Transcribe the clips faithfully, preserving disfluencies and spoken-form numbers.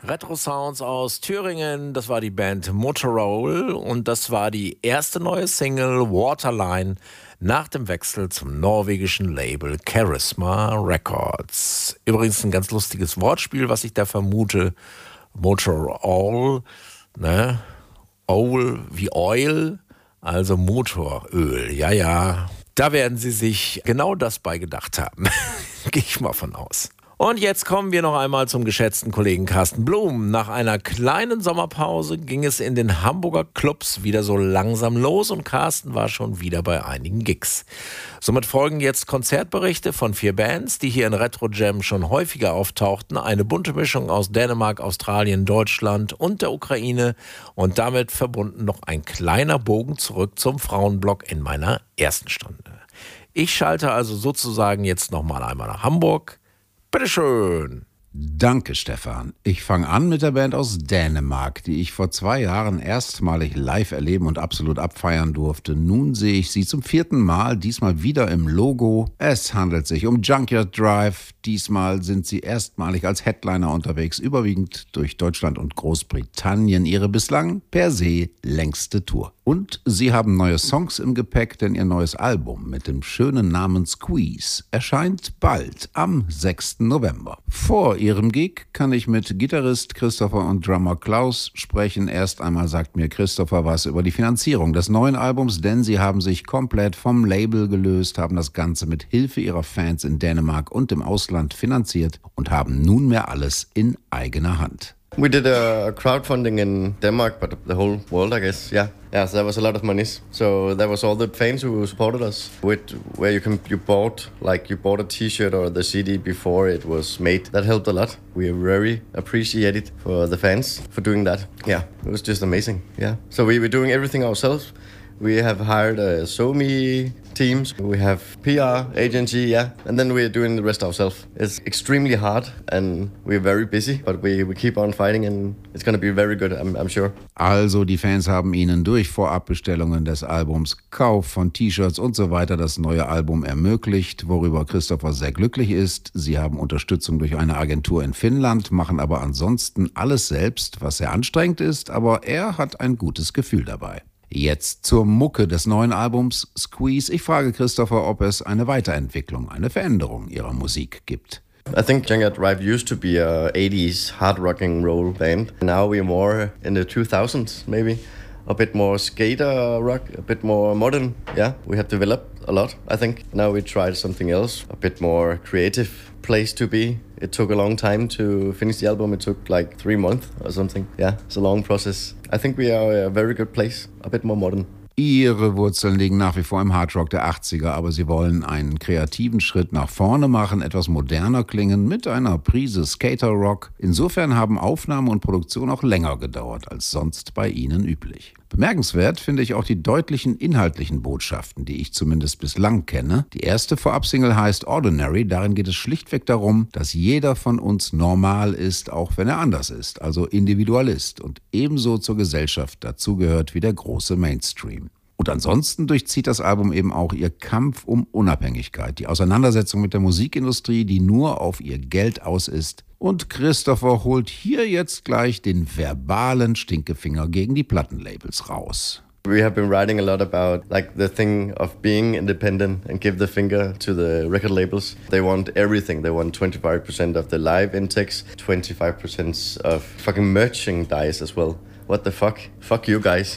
Retro Sounds aus Thüringen, das war die Band Motorola und das war die erste neue Single Waterline nach dem Wechsel zum norwegischen Label Charisma Records. Übrigens ein ganz lustiges Wortspiel, was ich da vermute. Motorola, ne? Oil wie Oil, also Motoröl. Ja, ja, da werden sie sich genau das bei gedacht haben. Gehe ich mal von aus. Und jetzt kommen wir noch einmal zum geschätzten Kollegen Carsten Blum. Nach einer kleinen Sommerpause ging es in den Hamburger Clubs wieder so langsam los und Carsten war schon wieder bei einigen Gigs. Somit folgen jetzt Konzertberichte von vier Bands, die hier in Retro Jam schon häufiger auftauchten. Eine bunte Mischung aus Dänemark, Australien, Deutschland und der Ukraine und damit verbunden noch ein kleiner Bogen zurück zum Frauenblock in meiner ersten Stunde. Ich schalte also sozusagen jetzt noch mal einmal nach Hamburg. Bitteschön. Danke, Stefan. Ich fange an mit der Band aus Dänemark, die ich vor zwei Jahren erstmalig live erleben und absolut abfeiern durfte. Nun sehe ich sie zum vierten Mal, diesmal wieder im Logo. Es handelt sich um Junkyard Drive. Diesmal sind sie erstmalig als Headliner unterwegs, überwiegend durch Deutschland und Großbritannien. Ihre bislang per se längste Tour. Und sie haben neue Songs im Gepäck, denn ihr neues Album mit dem schönen Namen Squeeze erscheint bald, am sechsten November. Vor ihrem Gig kann ich mit Gitarrist Christopher und Drummer Klaus sprechen. Erst einmal sagt mir Christopher was über die Finanzierung des neuen Albums, denn sie haben sich komplett vom Label gelöst, haben das Ganze mit Hilfe ihrer Fans in Dänemark und im Ausland finanziert und haben nunmehr alles in eigener Hand. We did a crowdfunding in Denmark, but the whole world, I guess. Yeah, yeah. So that was a lot of money. So that was all the fans who supported us. With where you can you bought like you bought a T-shirt or the C D before it was made. That helped a lot. We are very appreciated for the fans for doing that. Yeah, it was just amazing. Yeah. So we were doing everything ourselves. We have hired a SoMe teams. We have P R agency, yeah, and then we're doing the rest ourselves. It's extremely hard and we're very busy, but we, we keep on fighting and it's going to be very good, I'm, I'm sure. Also die Fans haben ihnen durch Vorabbestellungen des Albums, Kauf von T-Shirts und so weiter das neue Album ermöglicht, worüber Christopher sehr glücklich ist. Sie haben Unterstützung durch eine Agentur in Finnland, machen aber ansonsten alles selbst, was sehr anstrengend ist, aber er hat ein gutes Gefühl dabei. Jetzt zur Mucke des neuen Albums Squeeze. Ich frage Christopher, ob es eine Weiterentwicklung, eine Veränderung ihrer Musik gibt. I think Junkyard Drive used to be a eighties hard rocking roll band. Now we're more in the two thousands maybe. A bit more skater rock, a bit more modern. Yeah, we have developed a lot, I think. Now we tried something else, a bit more creative place to be. It took a long time to finish the album. It took like three months or something. Yeah, it's a long process. I think we are a very good place, a bit more modern. Ihre Wurzeln liegen nach wie vor im Hardrock der achtziger, aber sie wollen einen kreativen Schritt nach vorne machen, etwas moderner klingen mit einer Prise Skaterrock. Insofern haben Aufnahme und Produktion auch länger gedauert als sonst bei ihnen üblich. Bemerkenswert finde ich auch die deutlichen inhaltlichen Botschaften, die ich zumindest bislang kenne. Die erste Vorabsingle heißt Ordinary. Darin geht es schlichtweg darum, dass jeder von uns normal ist, auch wenn er anders ist, also Individualist und ebenso zur Gesellschaft dazugehört wie der große Mainstream. Und ansonsten durchzieht das Album eben auch ihr Kampf um Unabhängigkeit, die Auseinandersetzung mit der Musikindustrie, die nur auf ihr Geld aus ist. Und Christopher holt hier jetzt gleich den verbalen Stinkefinger gegen die Plattenlabels raus. We have been writing a lot about like the thing of being independent and give the finger to the record labels. They want everything. They want twenty-five percent of the live intakes, twenty-five percent of fucking merchandise as well. What the fuck? Fuck you guys.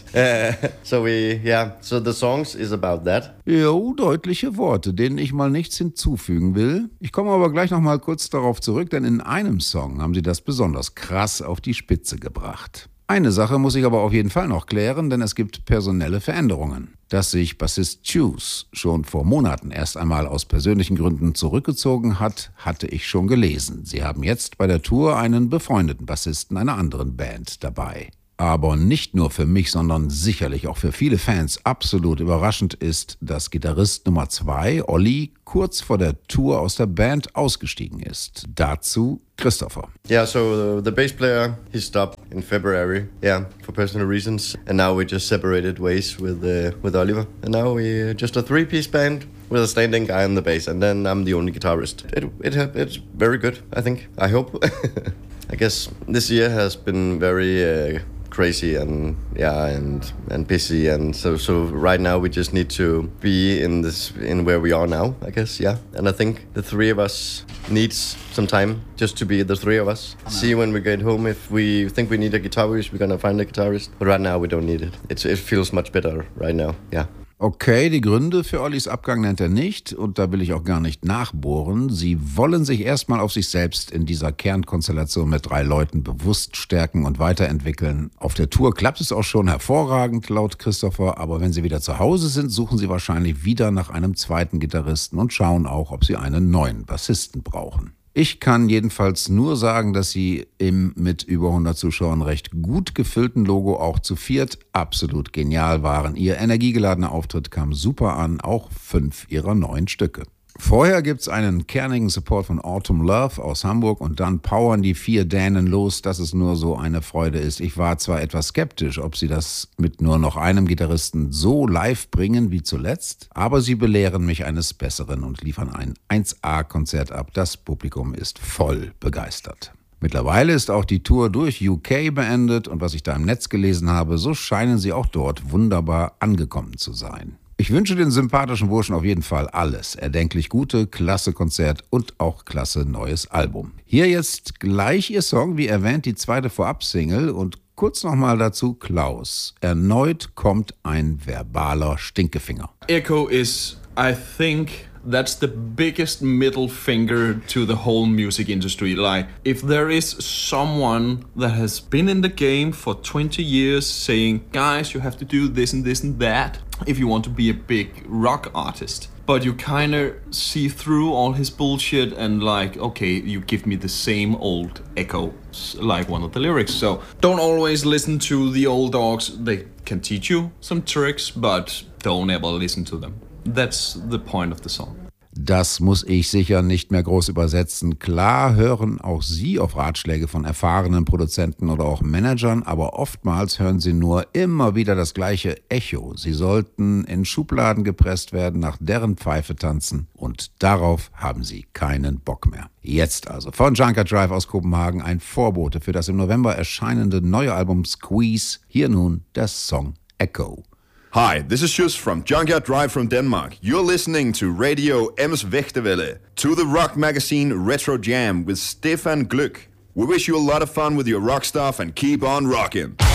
so we, yeah, so the songs is about that. Jo, deutliche Worte, denen ich mal nichts hinzufügen will. Ich komme aber gleich noch mal kurz darauf zurück, denn in einem Song haben sie das besonders krass auf die Spitze gebracht. Eine Sache muss ich aber auf jeden Fall noch klären, denn es gibt personelle Veränderungen. Dass sich Bassist Choose schon vor Monaten erst einmal aus persönlichen Gründen zurückgezogen hat, hatte ich schon gelesen. Sie haben jetzt bei der Tour einen befreundeten Bassisten einer anderen Band dabei. Aber nicht nur für mich, sondern sicherlich auch für viele Fans absolut überraschend ist, dass Gitarrist Nummer zwei, Olli, kurz vor der Tour aus der Band ausgestiegen ist. Dazu Christopher. Yeah, so the, the bass player, he stopped in February, yeah, for personal reasons. And now we just separated ways with uh, with Oliver. And now we're just a three-piece band with a standing guy on the bass. And then I'm the only guitarist. It, it It's very good, I think. I hope. I guess this year has been very uh, crazy and yeah and and busy, and so so right now we just need to be in this in where we are now, I guess. Yeah, and I think the three of us needs some time just to be the three of us. See when we get home, if we think we need a guitarist, we're gonna find a guitarist. But right now we don't need it. It's, it feels much better right now. Yeah. Okay, die Gründe für Ollis Abgang nennt er nicht und da will ich auch gar nicht nachbohren. Sie wollen sich erstmal auf sich selbst in dieser Kernkonstellation mit drei Leuten bewusst stärken und weiterentwickeln. Auf der Tour klappt es auch schon hervorragend, laut Christopher, aber wenn sie wieder zu Hause sind, suchen sie wahrscheinlich wieder nach einem zweiten Gitarristen und schauen auch, ob sie einen neuen Bassisten brauchen. Ich kann jedenfalls nur sagen, dass sie im mit über hundert Zuschauern recht gut gefüllten Logo auch zu viert absolut genial waren. Ihr energiegeladener Auftritt kam super an, auch fünf ihrer neuen Stücke. Vorher gibt's einen kernigen Support von Autumn Love aus Hamburg und dann powern die vier Dänen los, dass es nur so eine Freude ist. Ich war zwar etwas skeptisch, ob sie das mit nur noch einem Gitarristen so live bringen wie zuletzt, aber sie belehren mich eines Besseren und liefern ein eins A-Konzert ab. Das Publikum ist voll begeistert. Mittlerweile ist auch die Tour durch U K beendet und was ich da im Netz gelesen habe, so scheinen sie auch dort wunderbar angekommen zu sein. Ich wünsche den sympathischen Burschen auf jeden Fall alles. Erdenklich gute, klasse Konzert und auch klasse neues Album. Hier jetzt gleich ihr Song, wie erwähnt, die zweite Vorab-Single und kurz nochmal dazu Klaus. Erneut kommt ein verbaler Stinkefinger. Echo is, I think, that's the biggest middle finger to the whole music industry. Like, if there is someone that has been in the game for twenty years saying, guys, you have to do this and this and that if you want to be a big rock artist. But you kind of see through all his bullshit and like, okay, you give me the same old Echo, like one of the lyrics. So don't always listen to the old dogs. They can teach you some tricks, but don't ever listen to them. That's the point of the song. Das muss ich sicher nicht mehr groß übersetzen. Klar hören auch Sie auf Ratschläge von erfahrenen Produzenten oder auch Managern, aber oftmals hören Sie nur immer wieder das gleiche Echo. Sie sollten in Schubladen gepresst werden, nach deren Pfeife tanzen und darauf haben Sie keinen Bock mehr. Jetzt also von Junkyard Drive aus Kopenhagen ein Vorbote für das im November erscheinende neue Album Squeeze. Hier nun der Song Echo. Hi, this is Sjus from Junkyard Drive from Denmark. You're listening to Radio Ems Vægtevælde, to the rock magazine Retro Jam with Stefan Glück. We wish you a lot of fun with your rock stuff and keep on rocking.